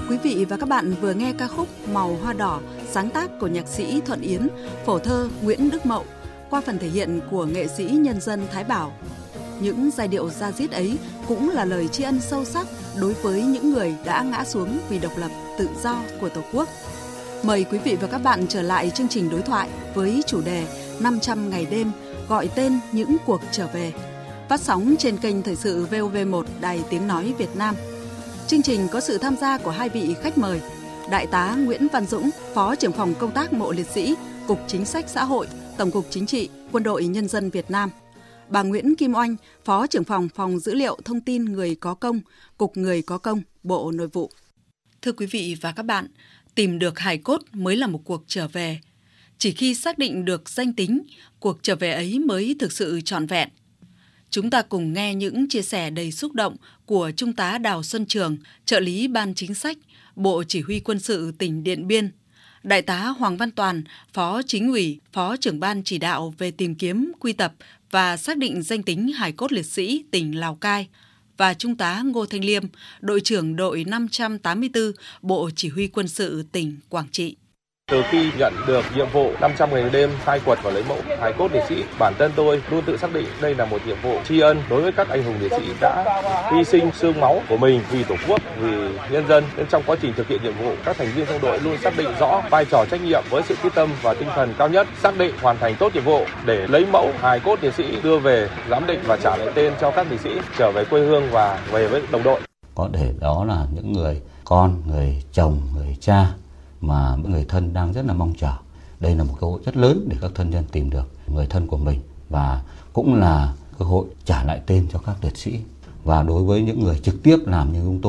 Quý vị và các bạn vừa nghe ca khúc Màu Hoa Đỏ, sáng tác của nhạc sĩ Thuận Yến, phổ thơ Nguyễn Đức Mậu, qua phần thể hiện của nghệ sĩ nhân dân Thái Bảo. Những giai điệu da diết ấy cũng là lời tri ân sâu sắc đối với những người đã ngã xuống vì độc lập, tự do của Tổ quốc. Mời quý vị và các bạn trở lại chương trình đối thoại với chủ đề 500 ngày đêm, gọi tên những cuộc trở về. Phát sóng trên kênh Thời sự VOV1 Đài Tiếng Nói Việt Nam. Chương trình có sự tham gia của hai vị khách mời: Đại tá Nguyễn Văn Dũng, Phó trưởng phòng công tác mộ liệt sĩ, Cục Chính sách Xã hội, Tổng cục Chính trị, Quân đội Nhân dân Việt Nam; bà Nguyễn Kim Oanh, Phó trưởng phòng dữ liệu thông tin người có công, Cục Người có công, Bộ Nội vụ. Thưa quý vị và các bạn, tìm được hài cốt mới là một cuộc trở về. Chỉ khi xác định được danh tính, cuộc trở về ấy mới thực sự trọn vẹn. Chúng ta cùng nghe những chia sẻ đầy xúc động của Trung tá Đào Xuân Trường, trợ lý Ban Chính sách, Bộ Chỉ huy Quân sự tỉnh Điện Biên; Đại tá Hoàng Văn Toàn, Phó Chính ủy, Phó trưởng Ban chỉ đạo về tìm kiếm, quy tập và xác định danh tính hài cốt liệt sĩ tỉnh Lào Cai; và Trung tá Ngô Thanh Liêm, đội trưởng đội 584, Bộ Chỉ huy Quân sự tỉnh Quảng Trị. Từ khi nhận được nhiệm vụ 500 ngày đêm khai quật và lấy mẫu hài cốt liệt sĩ, bản thân tôi luôn tự xác định đây là một nhiệm vụ tri ân đối với các anh hùng liệt sĩ đã hy sinh xương máu của mình vì Tổ quốc, vì nhân dân. Nên trong quá trình thực hiện nhiệm vụ, các thành viên trong đội luôn xác định rõ vai trò trách nhiệm với sự quyết tâm và tinh thần cao nhất, xác định hoàn thành tốt nhiệm vụ để lấy mẫu hài cốt liệt sĩ, đưa về giám định và trả lại tên cho các liệt sĩ trở về quê hương và về với đồng đội. Có thể đó là những người con, người chồng, người cha mà người thân đang rất là mong chờ. Đây là một cơ hội rất lớn để các thân nhân tìm được người thân của mình và cũng là cơ hội trả lại tên cho các liệt sĩ. Và đối với những người trực tiếp làm như chúng tôi